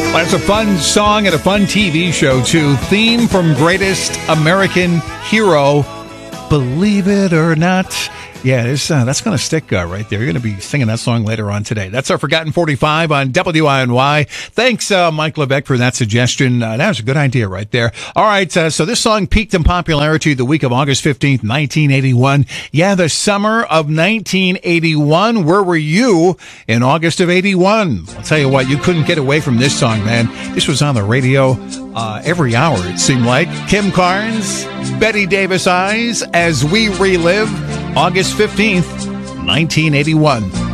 Well, it's a fun song and a fun TV show, too. Theme from Greatest American Hero, Believe It or Not. Yeah, that's going to stick right there. You're going to be singing that song later on today. That's our Forgotten 45 on WINY. Thanks, Mike Levesque, for that suggestion. That was a good idea right there. All right, so this song peaked in popularity the week of August 15th, 1981. Yeah, the summer of 1981. Where were you in August of 81? I'll tell you what, you couldn't get away from this song, man. This was on the radio every hour, it seemed like. Kim Carnes, Betty Davis Eyes, as we relive August 15th, 1981.